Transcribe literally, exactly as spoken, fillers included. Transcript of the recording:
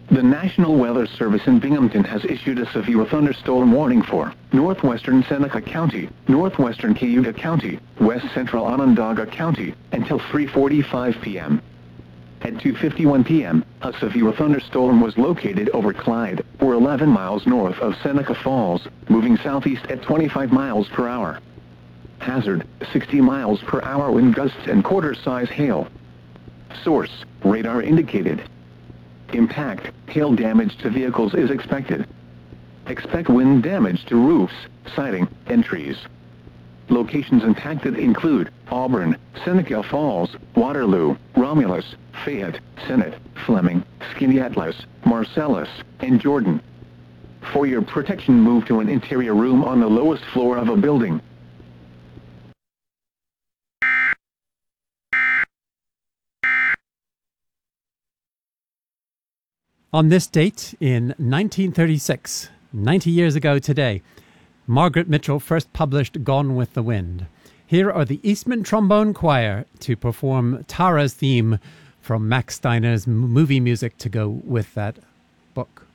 The National Weather Service in Binghamton has issued a severe thunderstorm warning for northwestern Seneca County, northwestern Cayuga County, west central Onondaga County, until three forty-five p m At two fifty-one p m, a severe thunderstorm was located over Clyde, or eleven miles north of Seneca Falls, moving southeast at twenty-five miles per hour. Hazard, sixty miles per hour wind gusts and quarter-size hail. Source, radar indicated. Impact, hail damage to vehicles is expected. Expect wind damage to roofs, siding, and trees. Locations impacted include Auburn, Seneca Falls, Waterloo, Romulus, Fayette, Senate, Fleming, Skaneateles, Marcellus, and Jordan. For your protection, move to an interior room on the lowest floor of a building. On this date in nineteen thirty-six, ninety years ago today, Margaret Mitchell first published Gone with the Wind. Here are the Eastman Trombone Choir to perform Tara's theme from Max Steiner's movie music to go with that book.